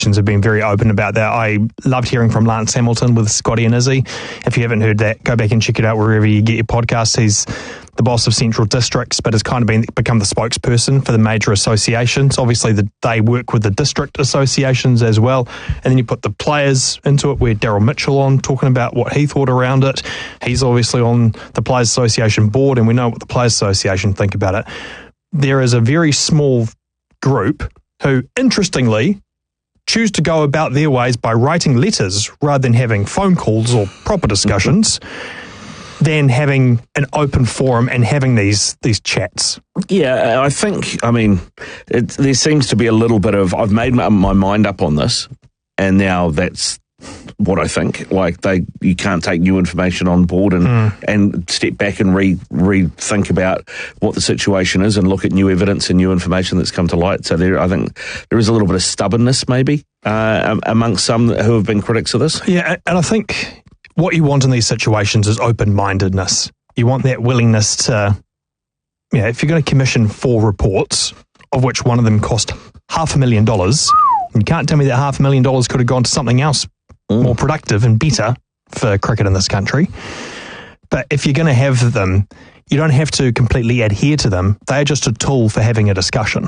have been very open about that. I loved hearing from Lance Hamilton with Scotty and Izzy. If you haven't heard that, go back and check it out wherever you get your podcasts. He's the boss of Central Districts, but has kind of become the spokesperson for the major associations. Obviously, they work with the district associations as well. And then you put the players into it. We had Daryl Mitchell on talking about what he thought around it. He's obviously on the Players Association board, and we know what the Players Association think about it. There is a very small group who, interestingly, choose to go about their ways by writing letters rather than having phone calls or proper discussions, than having an open forum and having these chats. Yeah, I think, there seems to be a little bit of, I've made my mind up on this, and now that's what I think. Like, you can't take new information on board and step back and rethink about what the situation is and look at new evidence and new information that's come to light. So I think there is a little bit of stubbornness maybe amongst some who have been critics of this. Yeah, and I think what you want in these situations is open-mindedness. You want that willingness to, if you're going to commission 4 reports, of which one of them cost $500,000, you can't tell me that $500,000 could have gone to something else more productive and better for cricket in this country. But if you're going to have them, you don't have to completely adhere to them. They're just a tool for having a discussion.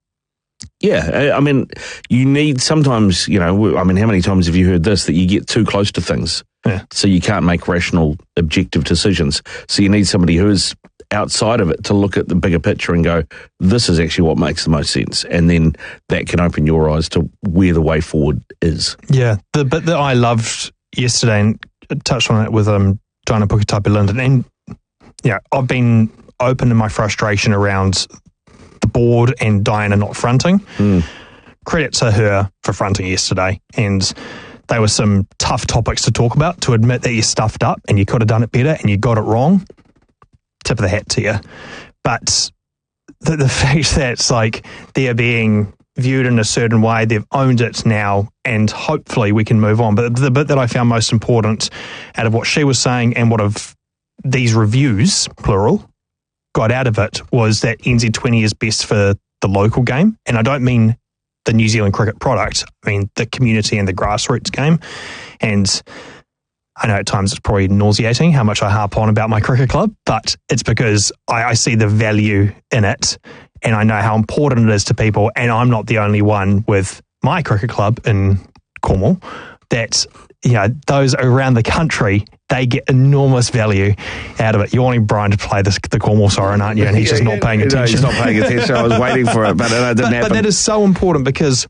Yeah, you need sometimes, how many times have you heard this, that you get too close to things, so you can't make rational, objective decisions. So you need somebody who is outside of it to look at the bigger picture and go, this is actually what makes the most sense. And then that can open your eyes to where the way forward is. Yeah, the bit that I loved yesterday, and touched on it with Diana Puketapi-Linden, and I've been open in my frustration around the board and Diana not fronting. Credit to her for fronting yesterday, and there were some tough topics to talk about, to admit that you stuffed up and you could have done it better and you got it wrong. Tip of the hat to you. But the fact that it's like they're being viewed in a certain way, they've owned it now, and hopefully we can move on. But the bit that I found most important out of what she was saying and what of these reviews, plural, got out of it was that NZ20 is best for the local game. And I don't mean the New Zealand cricket product. I mean the community and the grassroots game. And I know at times it's probably nauseating how much I harp on about my cricket club, but it's because I see the value in it, and I know how important it is to people, and I'm not the only one with my cricket club in Cornwall that, those around the country, they get enormous value out of it. You're wanting Brian to play the Cornwall siren, aren't you? And he's just not paying attention. No, he's not paying attention. I was waiting for it, but it didn't happen. But that is so important because,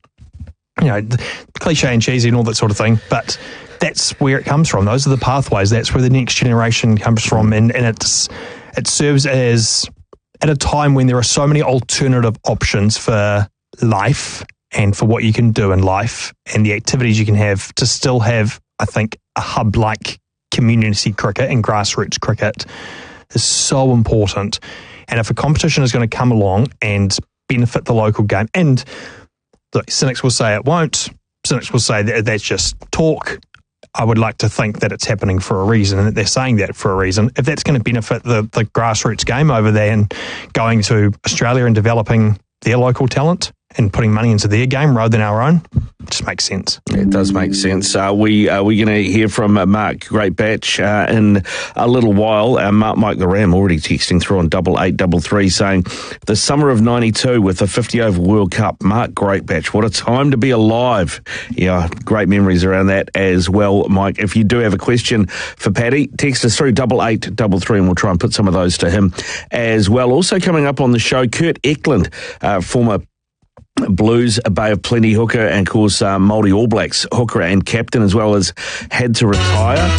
cliche and cheesy and all that sort of thing, but that's where it comes from. Those are the pathways. That's where the next generation comes from. And it serves as, at a time when there are so many alternative options for life and for what you can do in life and the activities you can have, to still have, I think, a hub like community cricket and grassroots cricket is so important. And if a competition is going to come along and benefit the local game, and look, cynics will say it won't, cynics will say that that's just talk. I would like to think that it's happening for a reason and that they're saying that for a reason. If that's going to benefit the grassroots game over there and going to Australia and developing their local talent and putting money into their game rather than our own, it just makes sense. It does make sense. We're going to hear from Mark Greatbatch in a little while. Mike the Ram already texting through on 8833 saying, the summer of 92 with the 50 over World Cup, Mark Greatbatch, what a time to be alive. Yeah, great memories around that as well, Mike. If you do have a question for Paddy, text us through 8833 and we'll try and put some of those to him as well. Also coming up on the show, Kurt Eklund, former Blues, Bay of Plenty hooker, and of course Māori All Blacks hooker and captain, as well as had to retire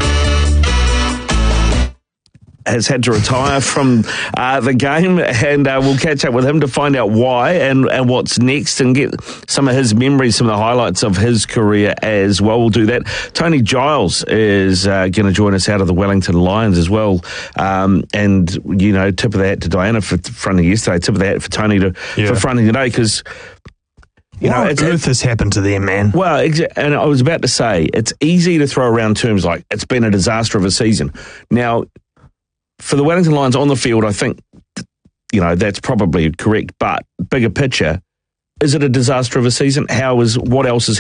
from the game, and we'll catch up with him to find out why and what's next and get some of his memories, some of the highlights of his career as well. We'll do that. Tony Giles is going to join us out of the Wellington Lions as well, and tip of the hat to Diana for fronting yesterday, tip of the hat for Tony for fronting today, because what on earth has happened to them, man? Well, and I was about to say, it's easy to throw around terms like it's been a disaster of a season. Now, for the Wellington Lions on the field, I think, that's probably correct. But bigger picture, Is it a disaster of a season? What else is